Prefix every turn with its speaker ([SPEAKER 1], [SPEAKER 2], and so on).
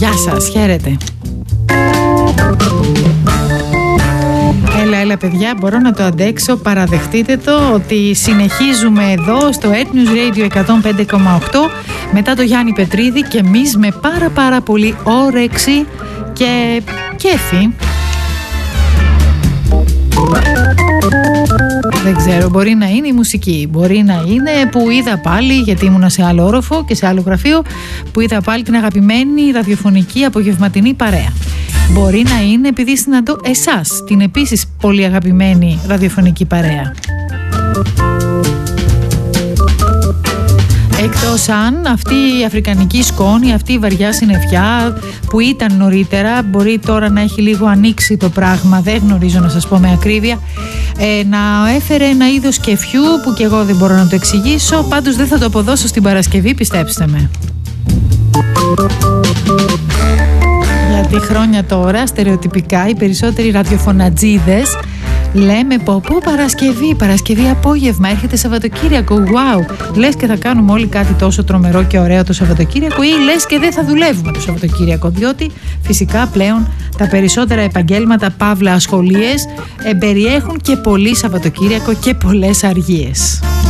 [SPEAKER 1] Γεια σας, χαίρετε. Έλα παιδιά, μπορώ να το αντέξω, παραδεχτείτε το ότι συνεχίζουμε εδώ στο Etnews Radio 105,8 μετά το Γιάννη Πετρίδη και εμείς με πάρα πολύ όρεξη και κέφι. Δεν ξέρω, μπορεί να είναι η μουσική, μπορεί να είναι που είδα πάλι, γιατί ήμουνα σε άλλο όροφο και σε άλλο γραφείο, που είδα πάλι την αγαπημένη ραδιοφωνική απογευματινή παρέα. Μπορεί να είναι επειδή συναντώ εσάς, την επίσης πολύ αγαπημένη ραδιοφωνική παρέα. Εκτός αν αυτή η αφρικανική σκόνη, αυτή η βαριά συννεφιά που ήταν νωρίτερα, μπορεί τώρα να έχει λίγο ανοίξει το πράγμα, δεν γνωρίζω να σας πω με ακρίβεια, να έφερε ένα είδος κεφιού που και εγώ δεν μπορώ να το εξηγήσω, πάντως δεν θα το αποδώσω στην Παρασκευή, πιστέψτε με. Γιατί χρόνια τώρα, στερεοτυπικά, οι περισσότεροι ραδιοφωνατζίδες λέμε πω Παρασκευή απόγευμα, έρχεται Σαββατοκύριακο, wow, λες και θα κάνουμε όλοι κάτι τόσο τρομερό και ωραίο το Σαββατοκύριακο ή λες και δεν θα δουλεύουμε το Σαββατοκύριακο, διότι φυσικά πλέον τα περισσότερα επαγγέλματα παύλα ασχολίες περιέχουν και πολύ Σαββατοκύριακο και πολλές αργίες.